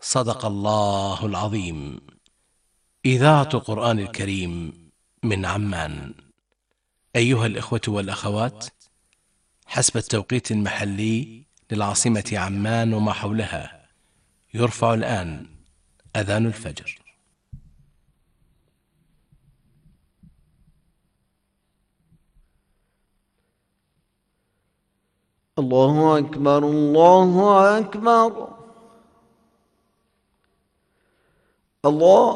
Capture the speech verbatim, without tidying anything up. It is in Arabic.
صدق الله العظيم. إذاعة قرآن الكريم من عمان. أيها الإخوة والأخوات، حسب التوقيت المحلي للعاصمة عمان وما حولها، يرفع الآن أذان الفجر. الله أكبر الله أكبر الله